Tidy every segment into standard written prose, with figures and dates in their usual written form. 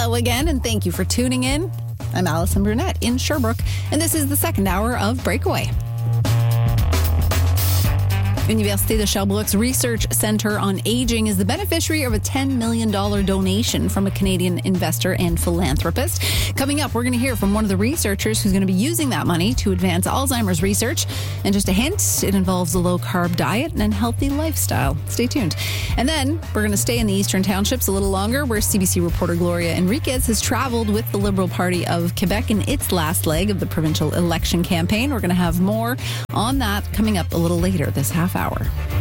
Hello again, and thank you for tuning in. I'm Allison Burnett in Sherbrooke, and this is the second hour of Breakaway. Université de Sherbrooke's Research Centre on Aging is the beneficiary of a $10 million donation from a Canadian investor and philanthropist. Coming up, we're going to hear from one of the researchers who's going to be using that money to advance Alzheimer's research. And just a hint, it involves a low-carb diet and healthy lifestyle. Stay tuned. And then we're going to stay in the Eastern Townships a little longer, where CBC reporter Gloria Enriquez has traveled with the Liberal Party of Quebec in its last leg of the provincial election campaign. We're going to have more on that coming up a little later this half hour.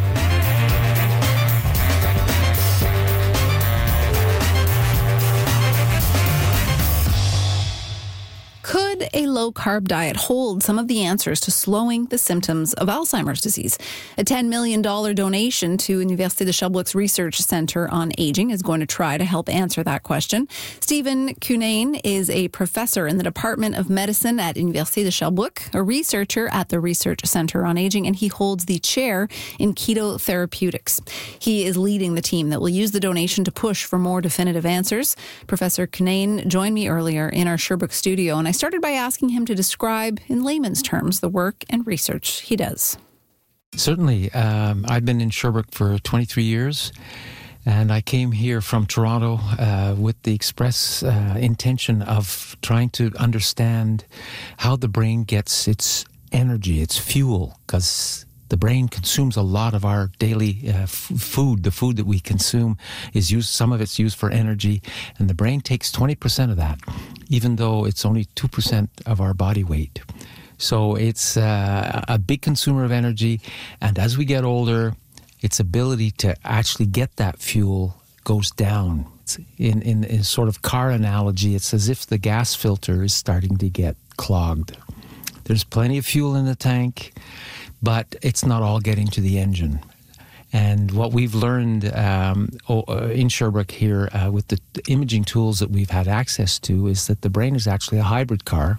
Could a low-carb diet hold some of the answers to slowing the symptoms of Alzheimer's disease? A $10 million donation to Université de Sherbrooke's Research Centre on Aging is going to try to help answer that question. Stephen Cunane is a professor in the Department of Medicine at Université de Sherbrooke, a researcher at the Research Centre on Aging, and he holds the chair in keto therapeutics. He is leading the team that will use the donation to push for more definitive answers. Professor Cunane joined me earlier in our Sherbrooke studio, and I started by asking him to describe in layman's terms the work and research he does. Certainly. I've been in Sherbrooke for 23 years, and I came here from Toronto with the express intention of trying to understand how the brain gets its energy, its fuel, because the brain consumes a lot of our daily food. The food that we consume is used, some of it's used for energy, and the brain takes 20% of that, even though it's only 2% of our body weight. So it's a big consumer of energy, and as we get older, its ability to actually get that fuel goes down. In a sort of car analogy, it's as if the gas filter is starting to get clogged. There's plenty of fuel in the tank, but it's not all getting to the engine. And what we've learned in Sherbrooke here with the imaging tools that we've had access to is that the brain is actually a hybrid car.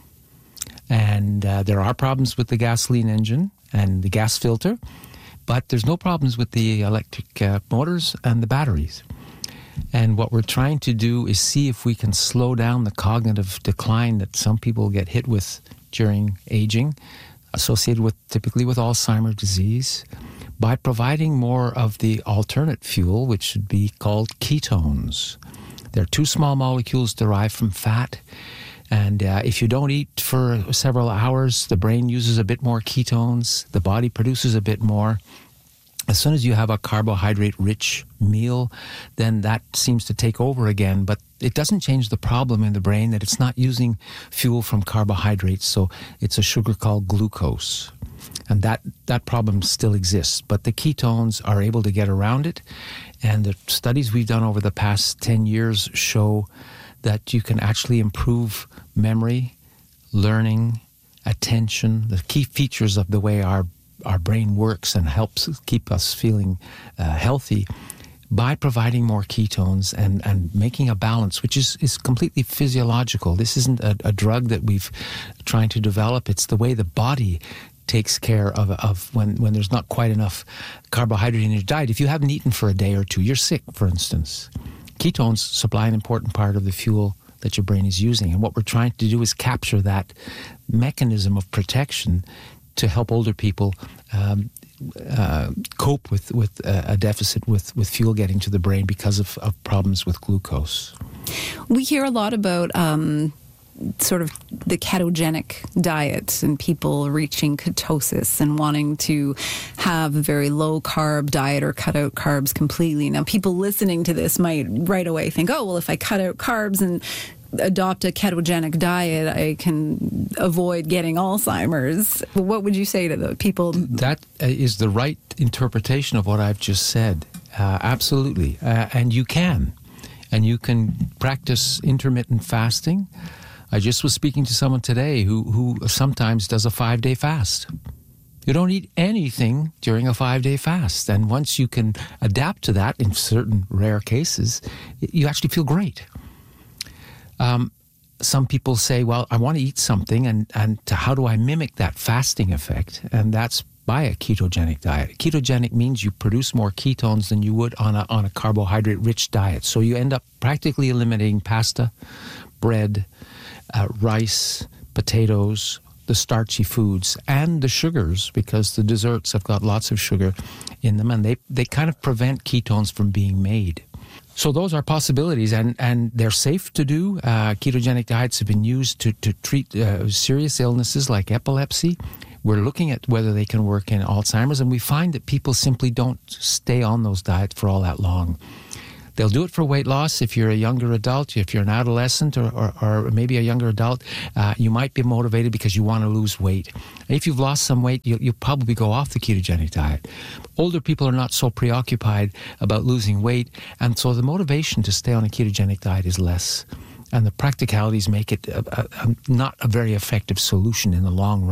And there are problems with the gasoline engine and the gas filter, but there's no problems with the electric motors and the batteries. And what we're trying to do is see if we can slow down the cognitive decline that some people get hit with during aging, associated with typically with Alzheimer's disease, by providing more of the alternate fuel, which should be called ketones. They're two small molecules derived from fat, and if you don't eat for several hours, the brain uses a bit more ketones, the body produces a bit more. As soon as you have a carbohydrate-rich meal, then that seems to take over again. But it doesn't change the problem in the brain that it's not using fuel from carbohydrates, so it's a sugar called glucose. And that problem still exists. But the ketones are able to get around it. And the studies we've done over the past 10 years show that you can actually improve memory, learning, attention, the key features of the way our brain works and helps keep us feeling healthy by providing more ketones and making a balance, which is completely physiological. This isn't a drug that we've trying to develop. It's the way the body takes care of when there's not quite enough carbohydrate in your diet. If you haven't eaten for a day or two, you're sick, for instance. Ketones supply an important part of the fuel that your brain is using. And what we're trying to do is capture that mechanism of protection to help older people cope with a deficit with fuel getting to the brain because of problems with glucose. We hear a lot about sort of the ketogenic diet and people reaching ketosis and wanting to have a very low-carb diet or cut out carbs completely. Now, people listening to this might right away think, oh, well, if I cut out carbs and adopt a ketogenic diet, I can avoid getting Alzheimer's. What would you say to the people? That is the right interpretation of what I've just said. Absolutely. And you can. And you can practice intermittent fasting. I just was speaking to someone today who sometimes does a 5-day fast. You don't eat anything during a 5-day fast. And once you can adapt to that in certain rare cases, you actually feel great. Some people say, well, I want to eat something, and how do I mimic that fasting effect? And that's by a ketogenic diet. Ketogenic means you produce more ketones than you would on a carbohydrate-rich diet. So you end up practically eliminating pasta, bread, rice, potatoes, the starchy foods, and the sugars, because the desserts have got lots of sugar in them, and they kind of prevent ketones from being made. So those are possibilities, and they're safe to do. Ketogenic diets have been used to treat serious illnesses like epilepsy. We're looking at whether they can work in Alzheimer's, and we find that people simply don't stay on those diets for all that long. They'll do it for weight loss. If you're a younger adult, if you're an adolescent or maybe a younger adult, you might be motivated because you want to lose weight. And if you've lost some weight, you'll probably go off the ketogenic diet. Older people are not so preoccupied about losing weight, and so the motivation to stay on a ketogenic diet is less. And the practicalities make it not a very effective solution in the long run.